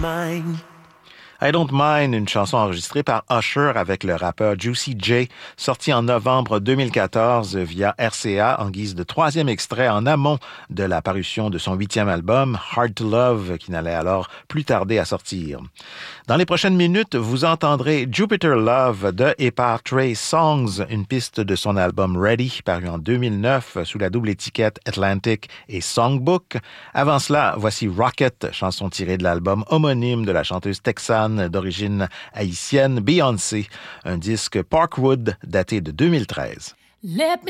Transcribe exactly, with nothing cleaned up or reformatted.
Mine. I Don't Mind, une chanson enregistrée par Usher avec le rappeur Juicy J, sortie en novembre deux mille quatorze via R C A en guise de troisième extrait en amont de la parution de son huitième album, Hard to Love, qui n'allait alors plus tarder à sortir. Dans les prochaines minutes, vous entendrez Jupiter Love de et par Trey Songz, une piste de son album Ready, paru en deux mille neuf sous la double étiquette Atlantic et Songbook. Avant cela, voici Rocket, chanson tirée de l'album homonyme de la chanteuse texane d'origine haïtienne Beyoncé, un disque Parkwood daté de deux mille treize. Let me